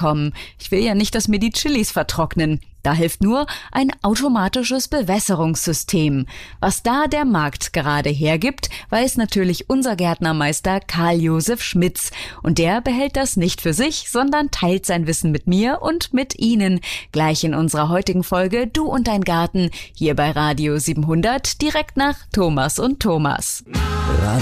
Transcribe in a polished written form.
bekommen. Ich will ja nicht, dass mir die Chilis vertrocknen. Da hilft nur ein automatisches Bewässerungssystem. Was da der Markt gerade hergibt, weiß natürlich unser Gärtnermeister Karl-Josef Schmitz. Und der behält das nicht für sich, sondern teilt sein Wissen mit mir und mit Ihnen. Gleich in unserer heutigen Folge Du und dein Garten, hier bei Radio 700, direkt nach Thomas und Thomas.